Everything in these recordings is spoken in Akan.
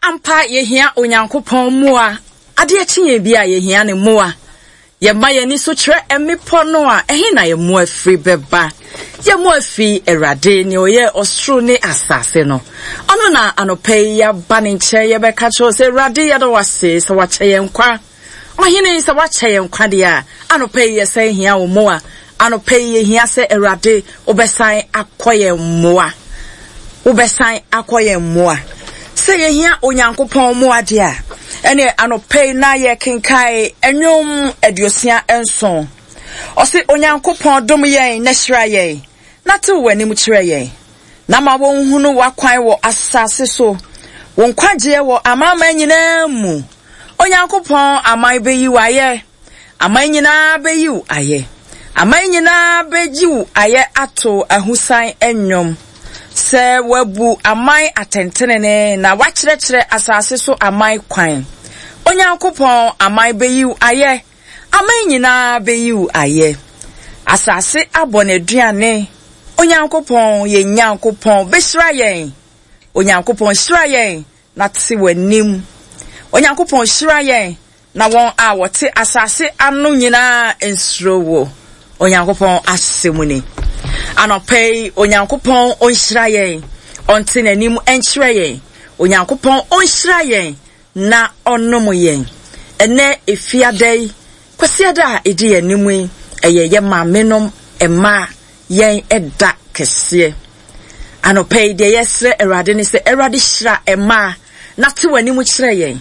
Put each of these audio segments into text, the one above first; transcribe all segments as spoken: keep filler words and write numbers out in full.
ampa yehia onyankopon mua ade akinye bia yehia ne mua ye maye ni so kire emipo no a ehe na ye mua free beba ye mua fi erade ni oye osro ne asase no ono na anope ya bane nche ye beka cho se erade ye do wase se wache ye nkwa ohine se wache ye nkwa de a anope ye se hia wo mua anope ye hia se erade obesan akoye mua obesan akoye mua se ye hia onyankopon mua de a ene anope na ye kenkai enwom aduosia enson ose onyankopon dom yen na hira yen na te wani mu kire yen na ma won hunu wakwan wo asase so won kwaje wo amama nyina mu onyankopon amai beyi waye amai nyina beyi aye amai nyina beji aye ato ahusan enwom se wabu amai atentenene na wakyerɛkyerɛ asase so amai kwan onyankopon amai beyi aye amai nyina beyi aye asase abone duane onyankopon ye nyankopon behira yen onyankopon hira yen na te wanim onyankopon hira yen na won a wote asase anu nyina ensrowo onyankopon asemuni anopei onyankopon onhira yen onte nanim enhira yen onyankopon onhira yen na onom yen ene efiadai kwasiada edi animu eye ye mamenom ema yen eda kese anopei de yesre erade ne se erade hira ema na te wanimu kire yen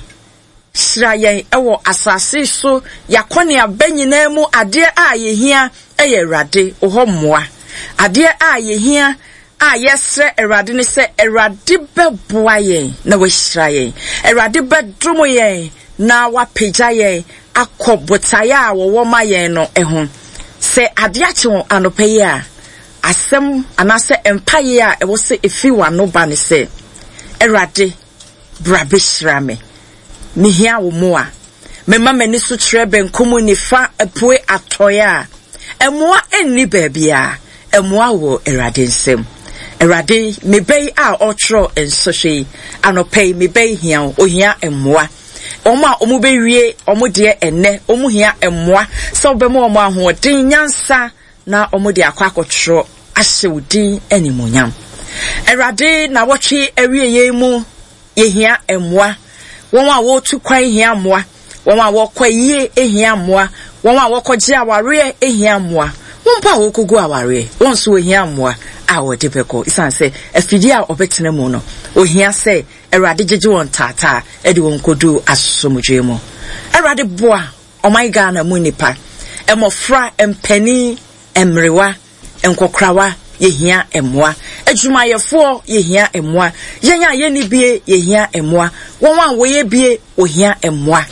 hira yen ewo asase so yakone abanyina mu ade a yehia eye erade ohommoa ade a yehia a yesre erade ne se erade beboa yen na wahira yen erade bedromo yen na wapeja yen akobotaya a wo ma yen no ehun se ade ache anope a asem anase empaye a ewo se efiwa no ba ne se erade brabishra me mihia wo mo a mema mani so kire benkomu nifa epue atoya emoa enni baabia emoa wo erade nsem erade mebei a otro ensohwe anope mebei hia ohia emoa oma omu bewie omu de enne omu hia emoa so obemu omu ahoden nyansa na omu de akwakotro ahyewudi animonyam erade na wotwe awie yemu yehia emoa won a wotu kwan hia moa won a wokwa yie ehia moa won a wokogye aware ehia moa won pa wokogu aware won so ehia moa a wode beko isanse afidi a obetena mu no ohia se erade jeje won tata ede won kodu asomdwe mu erade boa omai Ghana mu nipa emofra empani emrewa enkokrawa yehia emoa adwumayefo yehia emoa yenya yeni bie yehia emoa won wan woye bie ohia emoa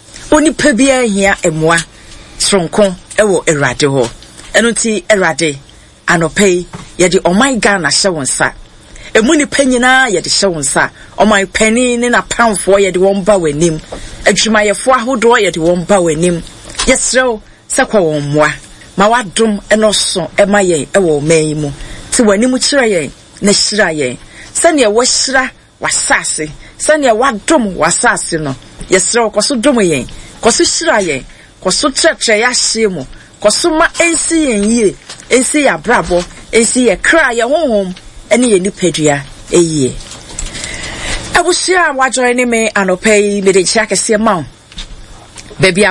onipa bia hia emoa sronkon ewo erade ho enunti erade anopei yedi omai Ghana hye wonsa emuni panyina yedi hye wonsa omai pani ne na pamfo yedi won ba wanim adwumayefo ahodo yedi won ba wanim yesrew sekwa won moa ma wadom enoso emaye ewo man mu ti wanimu kire yen na hira yen sane wo hira wasase sane wadom wasase no yesrew koso dom yen koso hira yen koso tretre ya hye mu koso ma ensi yen yie ensi ya brabo ensi ye kra ye honhom ene ye nipadua eyie abusia wajoy ne me anopei me de chia kese ma baby